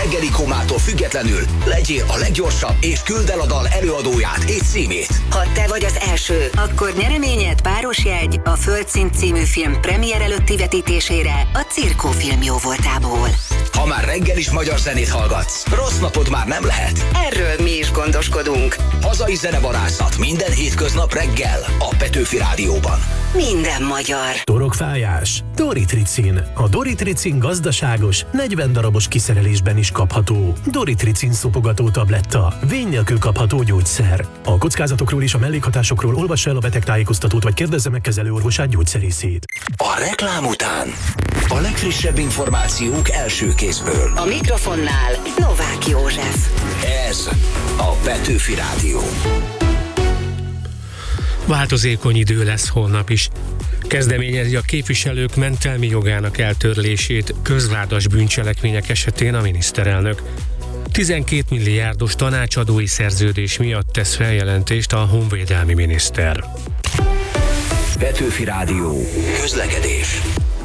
reggeli komától függetlenül legyél a leggyorsabb, és küldd el a dal előadóját és címét. Ha te vagy az első, akkor nyereményed páros jegy a Földszint című film premier előtti vetítésére a Cirkó Film jóvoltából. Ha már reggel is magyar zenét hallgatsz, rossz napod már nem lehet. Erről mi is gondoskodunk. Hazai zenevarászat minden hétköznap reggel a Petőfi Rádióban. Minden magyar. Torokfájás? Doritricin. A Doritricin gazdaságos, 40 darabos kiszerelésben is kapható. Doritricin szopogató tabletta. Vény nélkül kapható gyógyszer. A kockázatokról és a mellékhatásokról olvassa el a betegtájékoztatót, vagy kérdezze meg kezelőorvosát, gyógyszerészét. A reklám után a legfrissebb információk első kézből. A mikrofonnál Novák József. Ez a Petőfi Rádió. Változékony idő lesz holnap is. Kezdeményezi a képviselők mentelmi jogának eltörlését közvádas bűncselekmények esetén a miniszterelnök. 12 milliárdos tanácsadói szerződés miatt tesz feljelentést a honvédelmi miniszter. Petőfi Rádió. Közlekedés.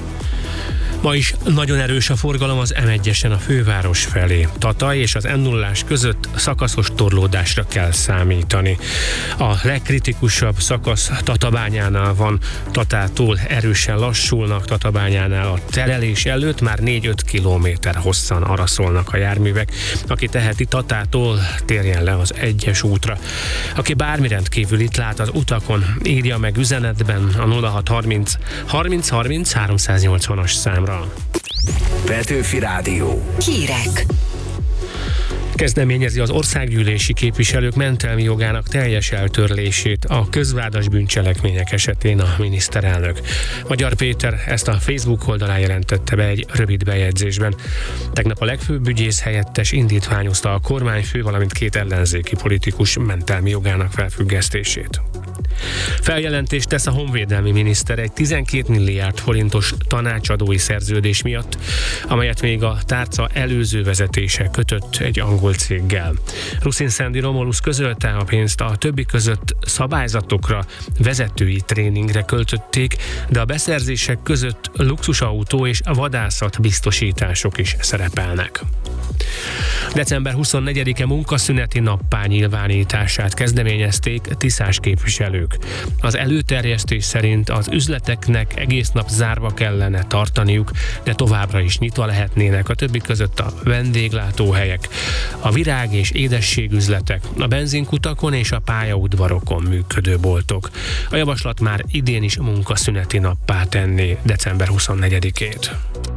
Ma is nagyon erős a forgalom az M1-esen a főváros felé. Tataj és az M0-ás között szakaszos torlódásra kell számítani. A legkritikusabb szakasz Tatabányánál van. Tatától erősen lassulnak, Tatabányánál a terelés előtt már 4-5 kilométer hosszan araszolnak a járművek. Aki teheti, Tatától térjen le az 1-es útra. Aki bármi rendkívül itt lát az utakon, írja meg üzenetben a 0630 30 30 380-as számra. Petőfi Rádió. Hírek. Kezdeményezi az országgyűlési képviselők mentelmi jogának teljes eltörlését a közvádas bűncselekmények esetén a miniszterelnök. Magyar Péter ezt a Facebook oldalán jelentette be egy rövid bejegyzésben. Tegnap a legfőbb ügyész helyettes indítványozta a kormányfő, valamint 2 ellenzéki politikus mentelmi jogának felfüggesztését. Feljelentést tesz a honvédelmi miniszter egy 12 milliárd forintos tanácsadói szerződés miatt, amelyet még a tárca előző vezetése kötött egy angol céggel. Ruszin Szendi Romulus közölte, a pénzt a többi között szabályzatokra, vezetői tréningre költötték, de a beszerzések között luxusautó és vadászat biztosítások is szerepelnek. December 24-e munkaszüneti nappá nyilvánítását kezdeményezték tiszás képviselők. Az előterjesztés szerint az üzleteknek egész nap zárva kellene tartaniuk, de továbbra is nyitva lehetnének, a többi között a vendéglátóhelyek, a virág- és édességüzletek, a benzinkutakon és a pályaudvarokon működő boltok. A javaslat már idén is munkaszüneti nappá tenné december 24-ét.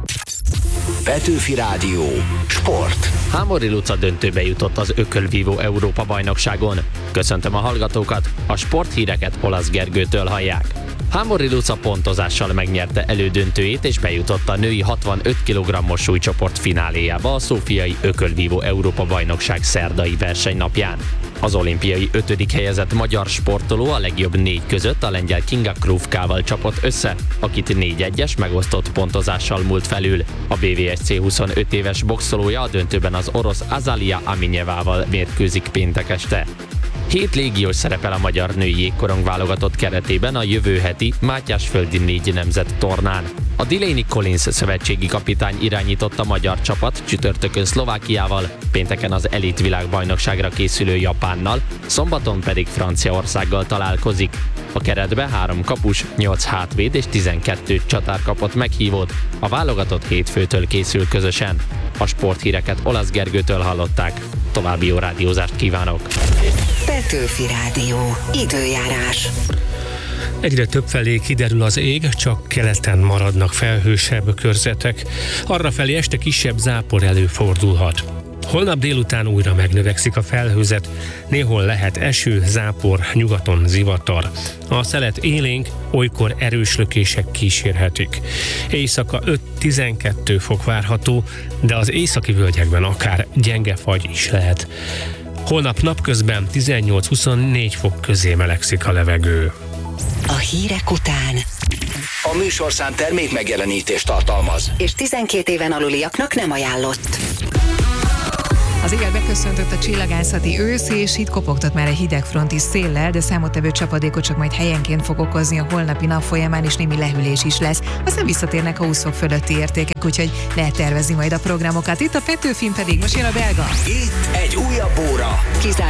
Petőfi Rádió. Sport. Hámori Luca döntőbe jutott az Ökölvívó Európa-bajnokságon. Köszöntöm a hallgatókat, a sporthíreket Olasz Gergőtől hallják. Hámori Luca pontozással megnyerte elődöntőjét és bejutott a női 65 kg-os súlycsoport fináléjába a szófiai Ökölvívó Európa-bajnokság szerdai versenynapján. Az olimpiai 5. helyezett magyar sportoló a legjobb 4 között a lengyel Kinga Krúfkával csapott össze, akit 4-1-es megosztott pontozással múlt felül. A BVSC 25 éves boxolója a döntőben az orosz Azalia Aminyevával mérkőzik péntek este. 7 légiós szerepel a magyar női jégkorong válogatott keretében a jövő heti Mátyásföldi 4 nemzet tornán. A Delaney Collins szövetségi kapitány irányította a magyar csapat csütörtökön Szlovákiával, pénteken az elit világbajnokságra készülő Japánnal, szombaton pedig Franciaországgal találkozik. A keretbe 3 kapus, 8 hátvéd és 12 csatár kapott meghívót. A válogatott hétfőtől készül közösen. A sporthíreket Olasz Gergőtől hallották. További jó rádiózást kívánok! Petőfi Rádió. Időjárás. Egyre többfelé kiderül az ég, csak keleten maradnak felhősebb körzetek. Arrafelé este kisebb zápor előfordulhat. Holnap délután újra megnövekszik a felhőzet, néhol lehet eső, zápor, nyugaton zivatar. A szelet élénk, olykor erős lökések kísérhetik. Éjszaka 5-12 fok várható, de az északi völgyekben akár gyenge fagy is lehet. Holnap napközben 18-24 fok közé melegszik a levegő. A hírek után A műsorszám termék megjelenítést tartalmaz. és 12 éven aluliaknak nem ajánlott. Az éjjel beköszöntött a csillagászati ősz, és itt kopogtat már egy hideg front is széllel, de számottevő csapadékot csak majd helyenként fog okozni a holnapi nap folyamán, és némi lehűlés is lesz. Aztán visszatérnek a 20 fok fölötti értékek, úgyhogy lehet tervezni majd a programokat. Itt a Petőfin pedig most jön a belga. Itt egy újabb óra.